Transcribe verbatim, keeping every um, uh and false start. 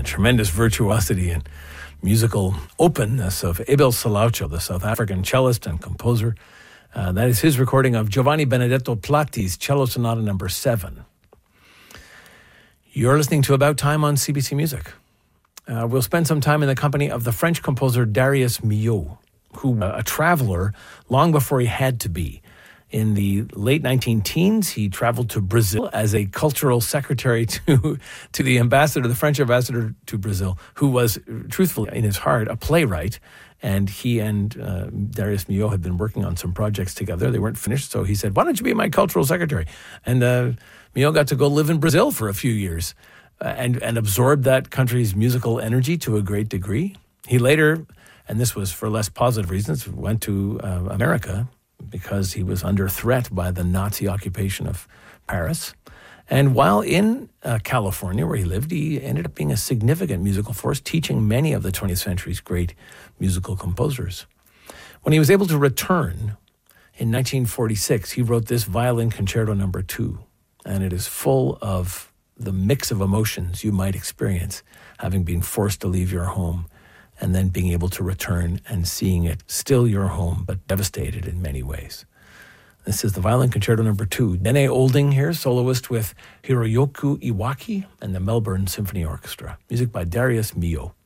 tremendous virtuosity and musical openness of Abel Salaucho, the South African cellist and composer. Uh, that is his recording of Giovanni Benedetto Platti's Cello Sonata number seven. You're listening to About Time on C B C Music. Uh, we'll spend some time in the company of the French composer Darius Milhaud, who uh, a traveler long before he had to be. In the late nineteen teens, he traveled to Brazil as a cultural secretary to to the ambassador, the French ambassador to Brazil, who was, truthfully, in his heart, a playwright. And he and uh, Darius Milhaud had been working on some projects together. They weren't finished, so he said, why don't you be my cultural secretary? And uh, Milhaud got to go live in Brazil for a few years uh, and, and absorbed that country's musical energy to a great degree. He later, and this was for less positive reasons, went to uh, America because he was under threat by the Nazi occupation of Paris. And while in uh, California, where he lived, he ended up being a significant musical force, teaching many of the twentieth century's great musical composers. When he was able to return in nineteen forty-six, he wrote this Violin Concerto number two, and it is full of the mix of emotions you might experience having been forced to leave your home and then being able to return and seeing it still your home, but devastated in many ways. This is the Violin Concerto number two. Dene Olding here, soloist with Hiroyoku Iwaki and the Melbourne Symphony Orchestra. Music by Darius Milhaud.